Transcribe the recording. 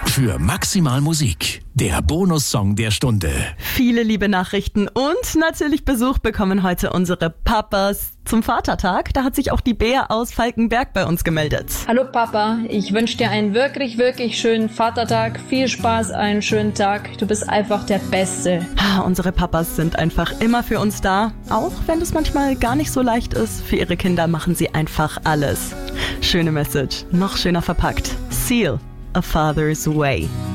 für Maximal Musik, der Bonussong der Stunde. Viele liebe Nachrichten und natürlich Besuch bekommen heute unsere Papas zum Vatertag. Da hat sich auch die Bea aus Falkenberg bei uns gemeldet. Hallo Papa, ich wünsche dir einen wirklich, wirklich schönen Vatertag. Viel Spaß, einen schönen Tag. Du bist einfach der Beste. Unsere Papas sind einfach immer für uns da. Auch wenn es manchmal gar nicht so leicht ist. Für ihre Kinder machen sie einfach alles. Schöne Message, noch schöner verpackt. Seal, a father's way.